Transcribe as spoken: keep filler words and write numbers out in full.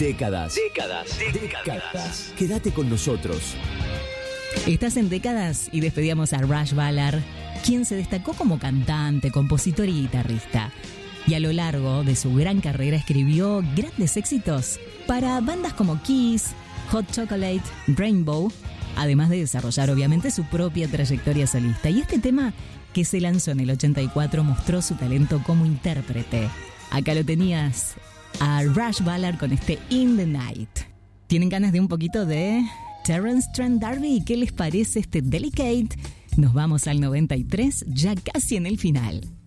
Décadas. Décadas. Décadas. Quédate con nosotros. Estás en Décadas y despedíamos a Rush Ballard, quien se destacó como cantante, compositor y guitarrista. Y a lo largo de su gran carrera escribió grandes éxitos para bandas como Kiss, Hot Chocolate, Rainbow, además de desarrollar obviamente su propia trayectoria solista. Y este tema, que se lanzó en el ochenta y cuatro, mostró su talento como intérprete. Acá lo tenías a Rush Ballard con este In the Night. ¿Tienen ganas de un poquito de Terence Trent D'Arby? ¿Qué les parece este Delicate? Nos vamos al noventa y tres, ya casi en el final.